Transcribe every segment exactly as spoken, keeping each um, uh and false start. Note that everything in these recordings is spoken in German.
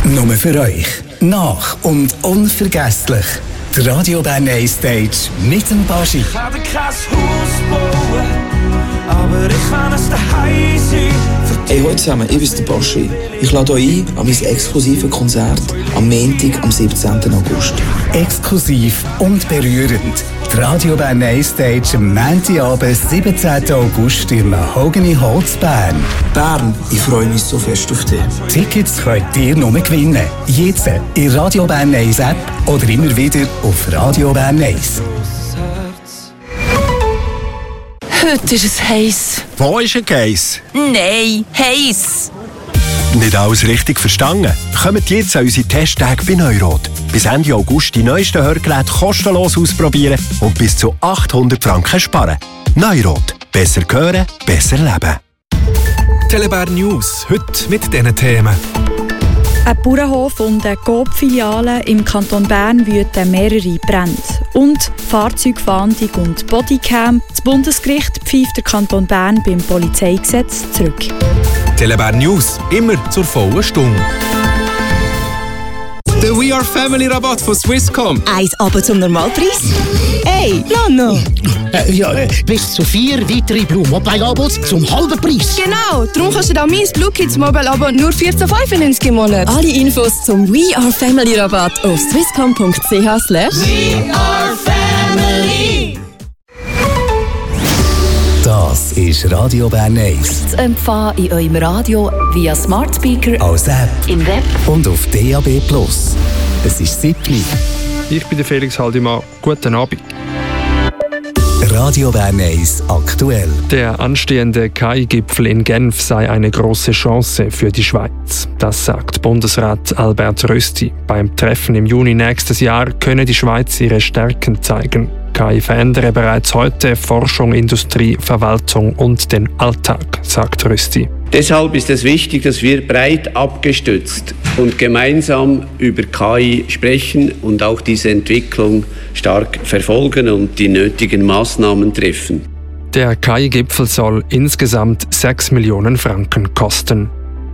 Nur für euch. Nach und unvergesslich. Die Radio Bern eins Stage mit dem Baschi. Ich werde kein Haus bauen, aber ich kann es daheim sein. Hey, hallo zusammen, ich bin der Baschi. Ich lade euch ein an mein exklusives Konzert am Montag, am siebzehnten August. Exklusiv und berührend. Die Radio Bern eins Stage am Montagabend, siebzehnten August in Mahogany Holz Bern. Bern, ich freue mich so fest auf dich. Tickets könnt ihr nur gewinnen. Jetzt in Radio Bern eins App oder immer wieder auf Radio Bern eins. Heute ist es heiß. Wo ist ein Case? Nein, heiß. Nicht alles richtig verstanden? Kommt jetzt an unsere Testtage bei Neurot. Bis Ende August die neuesten Hörgeräte kostenlos ausprobieren und bis zu achthundert Franken sparen. Neurot. Besser hören, besser leben. Telebär News, heute mit diesen Themen. Ein Bauernhof und eine Coop-Filiale im Kanton Bern wüten mehrere Brände. Und Fahrzeugfahndung und Bodycam. Das Bundesgericht pfeift der Kanton Bern beim Polizeigesetz zurück. Telebär News, immer zur vollen Stunde. Der We Are Family Rabatt von Swisscom. Eins aber zum Normalpreis? Hey, Lano! Äh, ja, äh, bis zu vier weitere Blue Mobile Abos zum halben Preis. Genau, darum kannst du da mein Blue Kids Mobile Abo nur vierzehn fünfundneunzig im Monat. Alle Infos zum We Are Family Rabatt auf swisscom punkt c h slash We Are Family. Das ist Radio Bern eins. Zu empfangen in eurem Radio via Smart Speaker, Als App im Web und auf D A B plus. Es ist Siebli. Ich bin der Felix Haldimann. Guten Abend. Radio Bern eins aktuell. Der anstehende K I-Gipfel in Genf sei eine große Chance für die Schweiz. Das sagt Bundesrat Albert Rösti. Beim Treffen im Juni nächstes Jahr könne die Schweiz ihre Stärken zeigen. K I verändere bereits heute Forschung, Industrie, Verwaltung und den Alltag, sagt Rösti. Deshalb ist es wichtig, dass wir breit abgestützt und gemeinsam über K I sprechen und auch diese Entwicklung stark verfolgen und die nötigen Maßnahmen treffen. Der K I-Gipfel soll insgesamt sechs Millionen Franken kosten.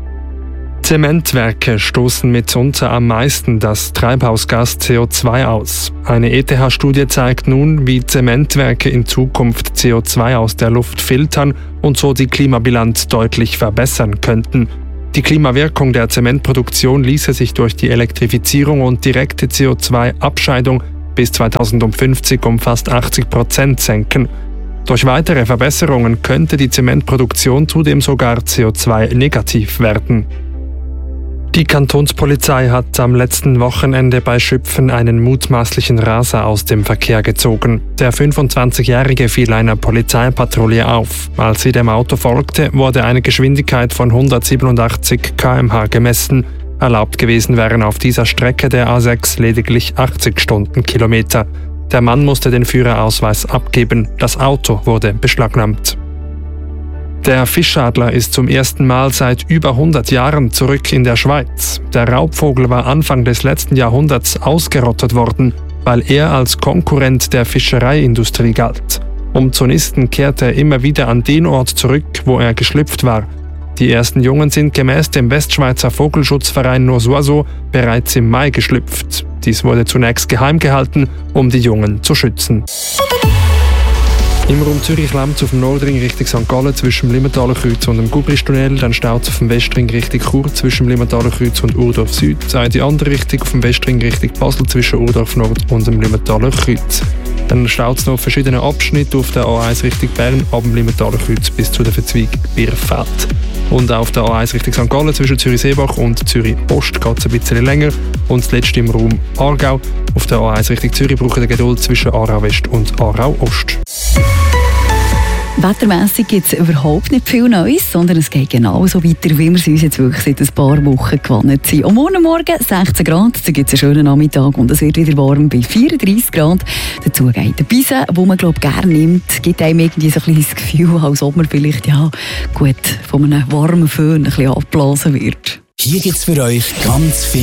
Zementwerke stoßen mitunter am meisten das Treibhausgas C O zwei aus. Eine E T H-Studie zeigt nun, wie Zementwerke in Zukunft C O zwei aus der Luft filtern und so die Klimabilanz deutlich verbessern könnten. Die Klimawirkung der Zementproduktion ließe sich durch die Elektrifizierung und direkte C O zwei Abscheidung bis zweitausendfünfzig um fast achtzig Prozent senken. Durch weitere Verbesserungen könnte die Zementproduktion zudem sogar C O zwei negativ werden. Die Kantonspolizei hat am letzten Wochenende bei Schüpfen einen mutmaßlichen Raser aus dem Verkehr gezogen. Der fünfundzwanzigjährige fiel einer Polizeipatrouille auf. Als sie dem Auto folgte, wurde eine Geschwindigkeit von hundertsiebenundachtzig Kilometer pro Stunde gemessen. Erlaubt gewesen wären auf dieser Strecke der A sechs lediglich achtzig Stundenkilometer. Der Mann musste den Führerausweis abgeben. Das Auto wurde beschlagnahmt. Der Fischadler ist zum ersten Mal seit über hundert Jahren zurück in der Schweiz. Der Raubvogel war Anfang des letzten Jahrhunderts ausgerottet worden, weil er als Konkurrent der Fischereiindustrie galt. Um zu nisten kehrte er immer wieder an den Ort zurück, wo er geschlüpft war. Die ersten Jungen sind gemäß dem Westschweizer Vogelschutzverein Nosuaso bereits im Mai geschlüpft. Dies wurde zunächst geheim gehalten, um die Jungen zu schützen. Im Raum Zürich lämmt es auf dem Nordring Richtung Sankt Gallen zwischen dem Limmentaler Kreuz und dem Gubristunnel. Dann staut es auf dem Westring Richtung Chur zwischen dem Limmentaler Kreuz und Urdorf Süd. Sei die andere Richtung auf dem Westring Richtung Basel zwischen Urdorf Nord und dem Limmentaler Kreuz. Dann staut es noch auf verschiedenen Abschnitten auf der A eins Richtung Bern ab dem Limmentaler Kreuz bis zu der Verzweigung Birfeld. Und auch auf der A eins Richtung Sankt Gallen zwischen Zürich-Seebach und Zürich-Ost geht es ein bisschen länger. Und das letzte im Raum Aargau. Auf der A eins Richtung Zürich braucht ihr Geduld zwischen Aarau West und Aarau Ost. Wettermässig gibt es überhaupt nicht viel Neues, sondern es geht genauso weiter, wie wir es uns jetzt wirklich seit ein paar Wochen gewohnt sind. Und morgen Morgen sechzehn Grad, da gibt es einen schönen Nachmittag und es wird wieder warm bei vierunddreissig Grad. Dazu geht der Bise, den man glaube gerne nimmt, gibt einem irgendwie so ein bisschen das Gefühl, als ob man vielleicht ja, gut, von einem warmen Föhn ein bisschen abblasen wird. Hier gibt es für euch ganz viel